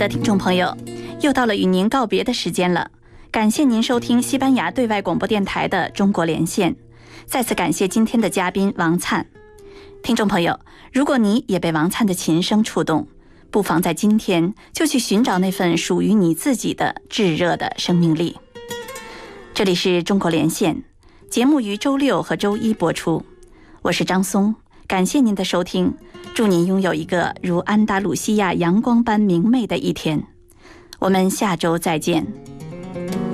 的听众朋友，又到了与您告别的时间了。感谢您收听西班牙对外广播电台的中国连线，再次感谢今天的嘉宾王灿。听众朋友，如果你也被王灿的琴声触动，不妨在今天就去寻找那份属于你自己的炙热的生命力。这里是中国连线，节目于周六和周一播出，我是张松，感谢您的收听，祝您拥有一个如安达鲁西亚阳光般明媚的一天。我们下周再见。